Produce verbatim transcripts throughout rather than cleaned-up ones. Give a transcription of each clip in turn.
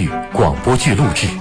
语广播剧录制。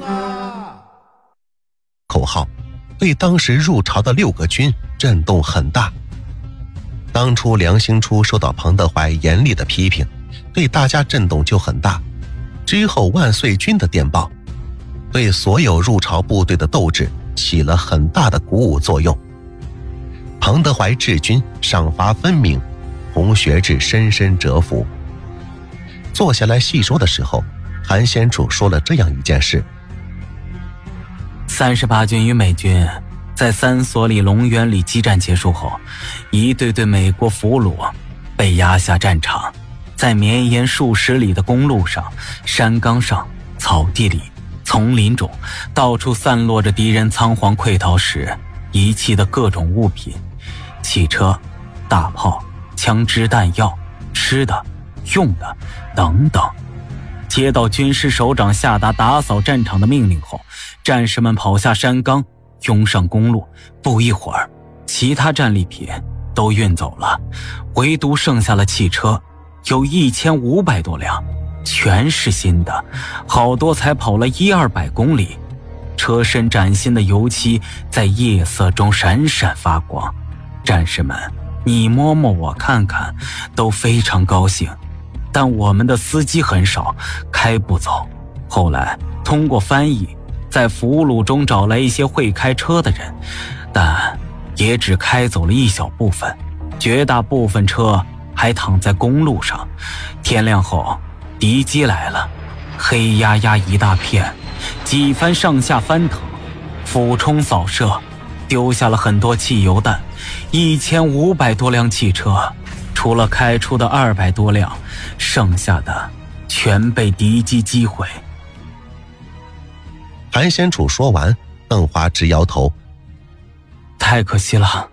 口号对当时入朝的六个军震动很大。当初梁兴初受到彭德怀严厉的批评，对大家震动就很大。之后万岁军的电报对所有入朝部队的斗志起了很大的鼓舞作用。彭德怀治军赏罚分明，洪学智深深折服。坐下来细说的时候，韩先楚说了这样一件事： 三十八军与美军在三所里、龙源里激战结束后，一队队美国俘虏被押下战场，在绵延数十里的公路上、山岗上、草地里、丛林中，到处散落着敌人仓皇溃逃时遗弃的各种物品，汽车、大炮、枪支弹药、吃的、用的等等。接到军师首长下达打扫战场的命令后，战士们跑下山岗，涌上公路，不一会儿其他战利品都运走了，唯独剩下了汽车，有一千五百多辆，全是新的，好多才跑了一二百公里。车身崭新的油漆在夜色中闪闪发光，战士们你摸摸我看看，都非常高兴。但我们的司机很少，开不走。后来通过翻译，在俘虏中找来一些会开车的人，但也只开走了一小部分，绝大部分车还躺在公路上。天亮后，敌机来了，黑压压一大片，几番上下翻腾，俯冲扫射，丢下了很多汽油弹，一千五百多辆汽车，除了开出的二百多辆，剩下的全被敌机击毁。 韩先楚说完，邓华直摇头： 太可惜了。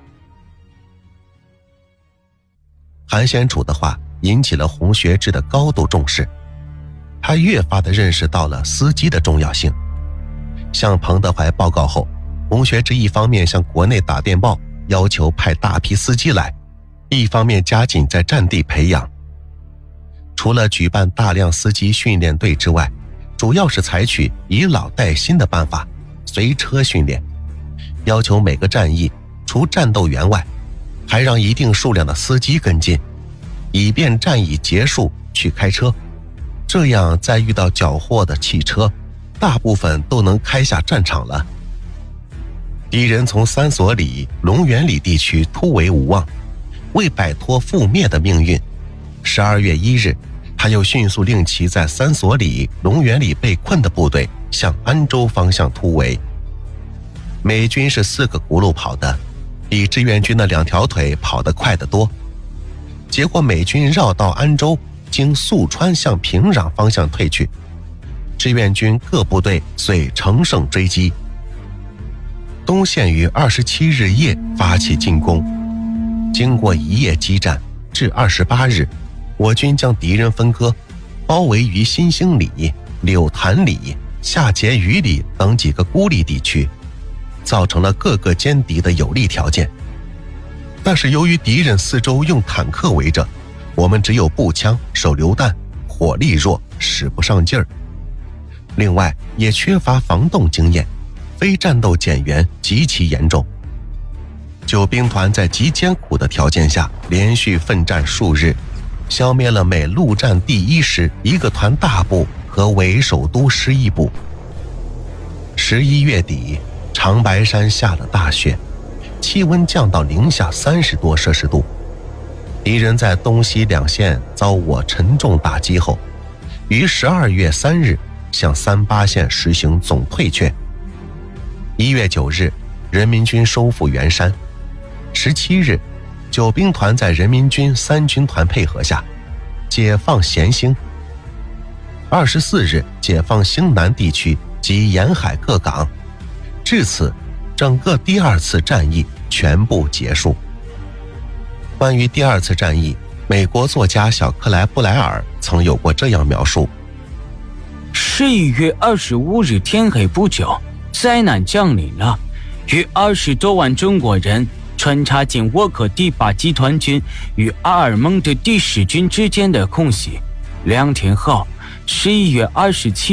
韩先楚的话引起了洪学智的高度重视，他越发地认识到了司机的重要性。向彭德怀报告后，洪学智一方面向国内打电报要求派大批司机来，一方面加紧在战地培养。除了举办大量司机训练队之外，主要是采取以老带新的办法，随车训练，要求每个战役除战斗员外，还让一定数量的司机跟进，以便战役结束去开车。这样在遇到缴获的汽车，大部分都能开下战场了。敌人从三所里、龙源里地区突围无望，为摆脱覆灭的命运，十二月一日，他又迅速令其在三所里、龙源里被困的部队向安州方向突围。美军是四个轱辘跑的，比志愿军的两条腿跑得快得多。结果美军绕到安州，经宿川向平壤方向退去，志愿军各部队遂乘胜追击。东线于二十七日夜发起进攻，经过一夜激战，至二十八日，我军将敌人分割，包围于新兴里、柳潭里、下碣隅里等几个孤立地区，造成了各个歼敌的有利条件。但是由于敌人四周用坦克围着，我们只有步枪、手榴弹，火力弱，使不上劲儿。另外也缺乏防洞经验，非战斗减员极其严重。九兵团在极艰苦的条件下连续奋战数日，消灭了美陆战第一师一个团大部和伪首都师一部。十一月底，长白山下了大雪，气温降到零下三十多摄氏度。敌人在东西两线遭我沉重打击后，于十二月三日向三八线实行总退却。一月九日，人民军收复元山。十七日，九兵团在人民军三军团配合下解放咸兴。二十四日，解放兴南地区及沿海各港。至此，整个第二次战役全部结束。关于第二次战役，美国作家小克莱布莱尔曾有过这样描述： 十一月二十五日天黑不久，灾难降临了，约二十多万中国人穿插进沃克第八集团军与阿尔蒙德第十军之间的空隙。两天后，十一月二十七